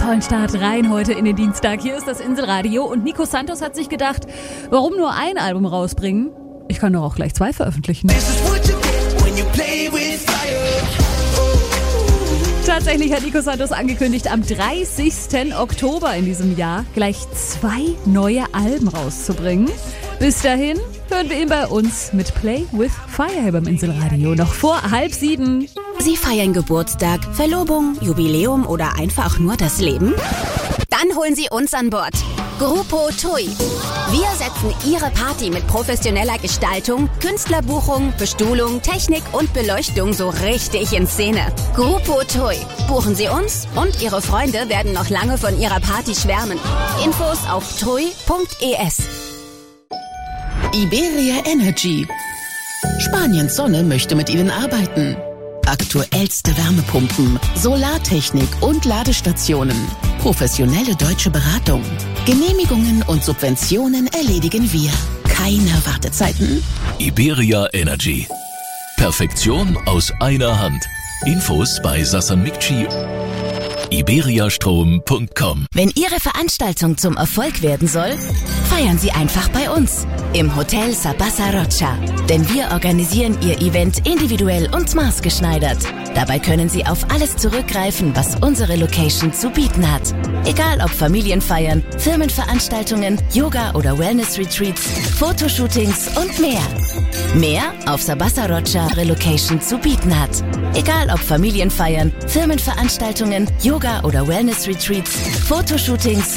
tollen Start rein heute in den Dienstag. Hier ist das Inselradio und Nico Santos hat sich gedacht, warum nur ein Album rausbringen? Ich kann doch auch gleich 2 veröffentlichen. Tatsächlich hat Nico Santos angekündigt, am 30. Oktober in diesem Jahr gleich 2 neue Alben rauszubringen. Bis dahin hören wir ihn bei uns mit Play with Fire beim Inselradio noch vor 6:30. Sie feiern Geburtstag, Verlobung, Jubiläum oder einfach nur das Leben? Dann holen Sie uns an Bord. Grupo TUI. Wir setzen Ihre Party mit professioneller Gestaltung, Künstlerbuchung, Bestuhlung, Technik und Beleuchtung so richtig in Szene. Grupo TUI. Buchen Sie uns und Ihre Freunde werden noch lange von Ihrer Party schwärmen. Infos auf tui.es. Iberia Energy. Spaniens Sonne möchte mit Ihnen arbeiten. Aktuellste Wärmepumpen, Solartechnik und Ladestationen. Professionelle deutsche Beratung. Genehmigungen und Subventionen erledigen wir. Keine Wartezeiten. Iberia Energy. Perfektion aus einer Hand. Infos bei Sassan Mikci. iberiastrom.com. Wenn Ihre Veranstaltung zum Erfolg werden soll, feiern Sie einfach bei uns im Hotel Sabasa Rocha. Denn wir organisieren Ihr Event individuell und maßgeschneidert. Dabei können Sie auf alles zurückgreifen, was unsere Location zu bieten hat. Egal ob Familienfeiern, Firmenveranstaltungen, Yoga- oder Wellness-Retreats, Fotoshootings und mehr. Mehr auf Sabasa Rocha Location zu bieten hat. Egal ob Familienfeiern, Firmenveranstaltungen, Yoga- oder Wellness-Retreats, Fotoshootings